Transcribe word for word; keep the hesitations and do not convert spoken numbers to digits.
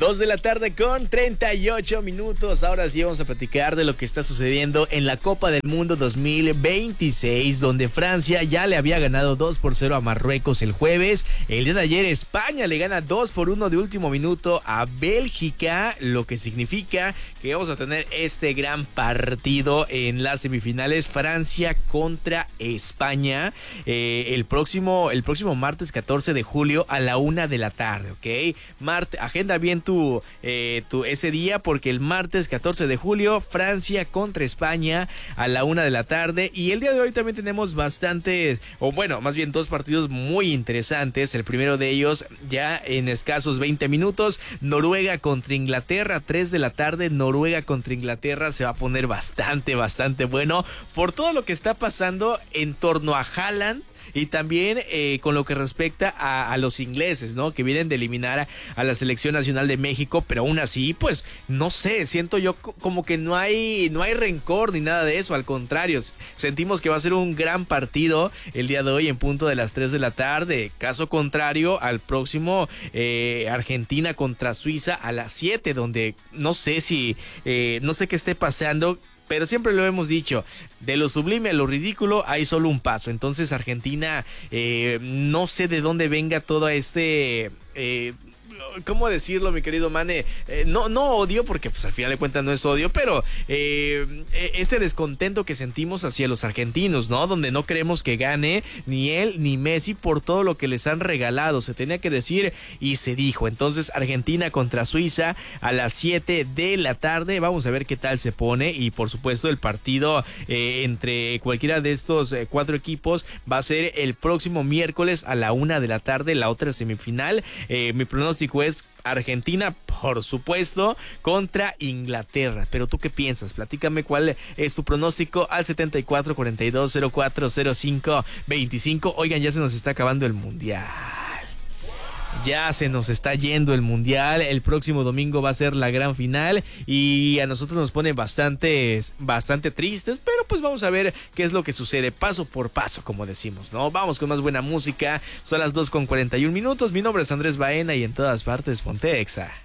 Dos de la tarde con treinta y ocho minutos. Ahora sí vamos a platicar de lo que está sucediendo en la Copa del Mundo dos mil veintiséis, donde Francia ya le había ganado dos por cero a Marruecos el jueves. El día de ayer España le gana dos por uno de último minuto a Bélgica, lo que significa que vamos a tener este gran partido en las semifinales, Francia contra España, eh, el próximo el próximo martes catorce de julio a la una de la tarde, ¿ok? Marte, agenda bien tu, eh, tu ese día, porque el martes catorce de julio Francia contra España a la una de la tarde. Y el día de hoy también tenemos bastantes, o bueno, más bien dos partidos muy interesantes. El primero de ellos ya en escasos veinte minutos, Noruega contra Inglaterra, tres de la tarde, Noruega contra Inglaterra. Se va a poner bastante, bastante bueno por todo lo que está pasando en torno a Haaland. Y también eh, con lo que respecta a, a los ingleses, ¿no? Que vienen de eliminar a, a la Selección Nacional de México, pero aún así, pues, no sé, siento yo como que no hay, no hay rencor ni nada de eso, al contrario, sentimos que va a ser un gran partido el día de hoy en punto de las tres de la tarde, caso contrario al próximo eh, Argentina contra Suiza a las siete, donde no sé si, eh, no sé qué esté pasando. Pero siempre lo hemos dicho, de lo sublime a lo ridículo hay solo un paso. Entonces Argentina, eh, no sé de dónde venga todo este... Eh, ¿Cómo decirlo, mi querido Mane? Eh, no, no odio, porque pues al final de cuentas no es odio, pero eh, este descontento que sentimos hacia los argentinos, ¿no? Donde no queremos que gane ni él ni Messi por todo lo que les han regalado. Se tenía que decir y se dijo. Entonces Argentina contra Suiza a las siete de la tarde. Vamos a ver qué tal se pone. Y por supuesto el partido eh, entre cualquiera de estos eh, cuatro equipos va a ser el próximo miércoles a la una de la tarde, la otra semifinal. Eh, mi pronóstico es Argentina, por supuesto, contra Inglaterra. Pero tú qué piensas, platícame cuál es tu pronóstico al setenta y cuatro cuarenta y dos cero cuatro cero cinco veinticinco. Oigan, ya se nos está acabando el mundial. Ya se nos está yendo el mundial. El próximo domingo va a ser la gran final y a nosotros nos pone bastante, bastante tristes, pero pues vamos a ver qué es lo que sucede paso por paso, como decimos, ¿no? Vamos con más buena música. Son las dos con cuarenta y un minutos. Mi nombre es Andrés Baena y en todas partes ponte Exa.